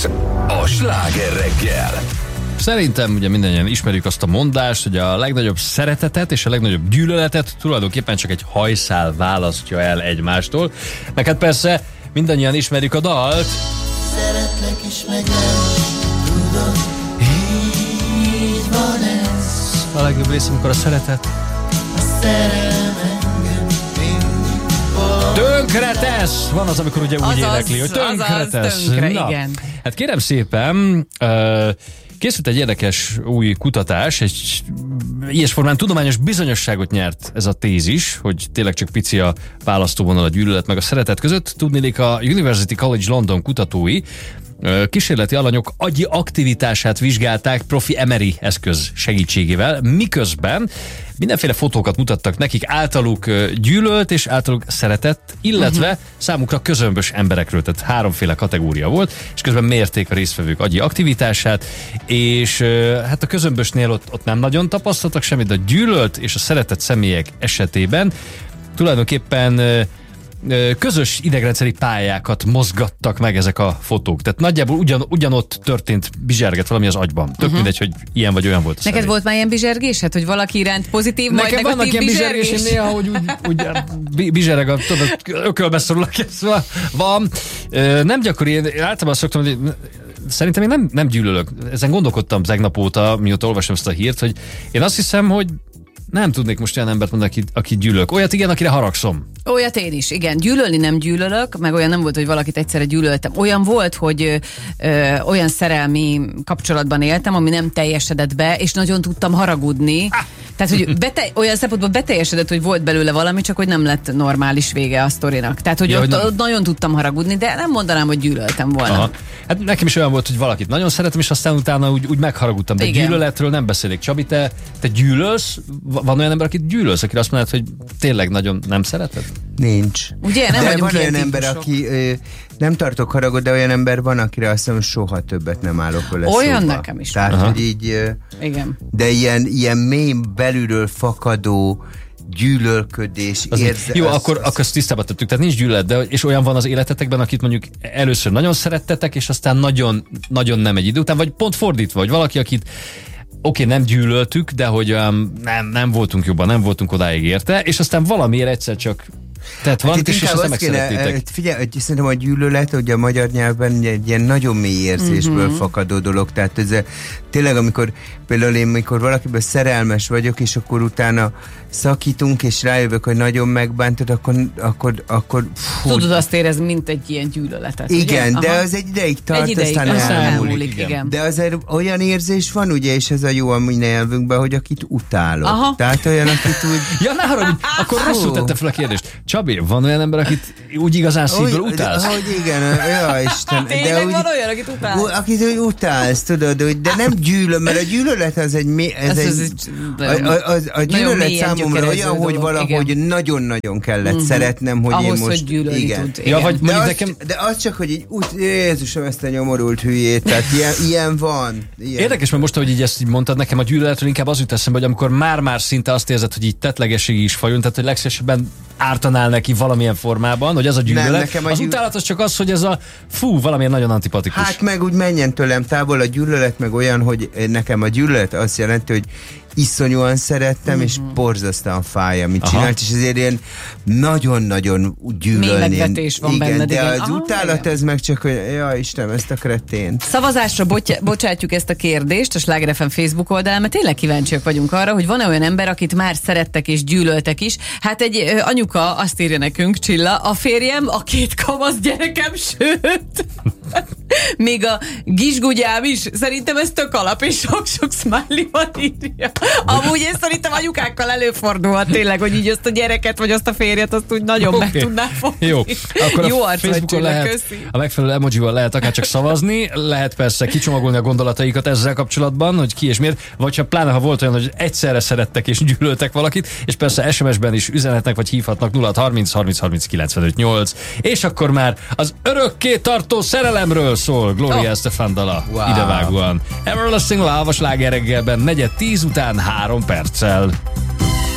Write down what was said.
a Sláger reggel. Szerintem ugye mindannyian ismerjük azt a mondást, hogy a legnagyobb szeretetet és a legnagyobb gyűlöletet tulajdonképpen csak egy hajszál választja el egymástól. Meg hát persze mindannyian ismerjük a dalt. Szeretlek is meg tudod, így van ez. A legjobb rész, amikor a szeretet A szerelem engem mindig valami. tönkretesz! Van az, amikor ugye úgy énekli, hogy tönkretesz. Igen. Hát kérem szépen, készült egy érdekes új kutatás, egy ilyes formán tudományos bizonyosságot nyert ez a tézis, hogy tényleg csak pici a választóvonal a gyűlölet meg a szeretet között. Tudniillik a University College London kutatói kísérleti alanyok agyi aktivitását vizsgálták profi MRI eszköz segítségével, miközben mindenféle fotókat mutattak nekik általuk gyűlölt és általuk szeretett, illetve számukra közömbös emberekről, tehát háromféle kategória volt, és közben mérték a résztvevők agyi aktivitását, és hát a közömbösnél ott nem nagyon tapasztaltak semmit, de a gyűlölt és a szeretett személyek esetében tulajdonképpen közös idegrendszeri pályákat mozgattak meg ezek a fotók. Tehát nagyjából ugyanott történt, bizserget valami az agyban. Tök mindegy, hogy ilyen vagy olyan volt a Neked személy. volt már ilyen bizsergésed, hogy valaki iránt pozitív, majd Nekem vannak negatív ilyen bizsergés, bizsergés? néha, hogy úgy bizsereg, tudod, ökölbe szorulok, ez van. Nem gyakori, én általában azt szoktam, hogy szerintem én nem gyűlölök. Ezen gondolkodtam tegnap óta, mióta olvasom ezt a hírt, hogy én azt hiszem, hogy nem tudnék most olyan embert mondani, aki gyűlölök. Olyat igen, akire haragszom. Olyat én is, igen. Gyűlölni nem gyűlölök, meg olyan nem volt, hogy valakit egyszerre gyűlöltem. Olyan volt, hogy olyan szerelmi kapcsolatban éltem, ami nem teljesedett be, és nagyon tudtam haragudni. Tehát, hogy olyan szempontból beteljesedett, hogy volt belőle valami, csak hogy nem lett normális vége a sztorinak. Tehát, hogy ott nagyon tudtam haragudni, de nem mondanám, hogy gyűlöltem volna. Aha. Hát nekem is olyan volt, hogy valakit nagyon szeretem, és aztán utána úgy megharagudtam. De Igen. gyűlöletről nem beszélik. Csabi, te gyűlölsz? Van olyan ember, akit gyűlölsz, akire azt mondod, hogy tényleg nagyon nem szereted? Nincs. Ugye? Nem de vagyunk van ilyen olyan ember, típusok. aki nem tartok haragot, de olyan ember van, akire azt mondom, soha többet nem állok vele Olyan szóba. nekem is. Tehát, hogy így, Igen. de ilyen mély belülről fakadó gyűlölködés, érzet. Jó, akkor ezt tisztába tettük. Tehát nincs gyűlölet, de és olyan van az életetekben, akit mondjuk először nagyon szerettetek, és aztán nagyon, nagyon nem egy idő után, vagy pont fordítva, vagy valaki, akit oké, nem gyűlöltük, de hogy nem voltunk jobban, nem voltunk odáig érte, és aztán valamiért egyszer csak tehát van, Hát és aztán megszerettétek. Figyelj, szerintem a gyűlölet, hogy a magyar nyelvben egy ilyen nagyon mély érzésből fakadó dolog. Tehát ez tényleg, például én, amikor valakiben szerelmes vagyok, és akkor utána szakítunk, és rájövök, hogy nagyon megbántod, akkor Tudod azt érezni, mint egy ilyen gyűlöletet. igen, ugye? de Aha. az egy ideig tart, Egy ideig, aztán elmúlik, igen. De azért olyan érzés van, ugye, és ez a jó a mi nyelvünkben, hogy akit utálok. Aha. Tehát olyan, akit úgy... Ja, ne haragudj, akkor rosszul tette fel a kérdést. Csabi, van olyan ember, akit úgy igazán szívből utálsz? Hogy igen, ja Isten. Tényleg van olyan, akit utálsz? Akit úgy utálsz, tudod, de nem gyűlöl, mert a gyűlölet az egy... A gyűlölet számomra olyan, hogy valahogy nagyon-nagyon kellett szeretnem, hogy ahhoz, én most... hogy gyűlölni tud. Ja, vagy De az csak, hogy így, Jézusom, ezt a nyomorult hülyét, tehát ilyen van. Ilyen. Érdekes, mert most, hogy így ezt így mondtad, nekem a gyűlöletről inkább az jut eszembe, hogy amikor már szinte azt érzed, hogy így tettlegesség is fajon, tehát hogy legszívesebben ártanál neki valamilyen formában, hogy az a gyűlölet. Nem, az utálat az csak az, hogy ez a valamilyen nagyon antipatikus. Hát meg úgy menjen tőlem távol, a gyűlölet meg olyan, hogy nekem a gyűlölet azt jelenti, hogy iszonyúan szerettem, és borzasztóan fáj, amit csinált, és ezért ilyen nagyon-nagyon gyűlölném. Mély megvetés van benned, de igen. az utálat ez meg csak, hogy ja Istenem, ezt a kretént. Szavazásra bocsátjuk ezt a kérdést a Sláger FM Facebook oldalán, mert tényleg kíváncsiak vagyunk arra, hogy van-e olyan ember, akit már szerettek és gyűlöltek is. Hát egy anyuka azt írja nekünk, Csilla, a férjem, a 2 kamasz gyerekem, sőt, még a gizsgugyám is. Szerintem ez tök alap, és sok-sok smiley van írja. Amúgy én szerintem anyukákkal előfordulhat tényleg, hogy így azt a gyereket, vagy azt a férjet, azt úgy nagyon meg tudná fogni. Jó, akkor jó a arc vagy, Facebookon Csilla, lehet, köszi. a megfelelő emojival lehet akár csak szavazni, lehet persze kicsomagolni a gondolataikat ezzel kapcsolatban, hogy ki és miért, vagy ha pláne ha volt olyan, hogy egyszerre szerettek és gyűlöltek valakit, és persze SMS-ben is üzenhetnek, vagy hívhatnak 0 30 30 30 95 8, és akkor már az örökké tartó szerelemről szól Gloria Estefan dala, idevágóan. Everlasting Love a Sláger reggelben 9:10 után 3 perccel.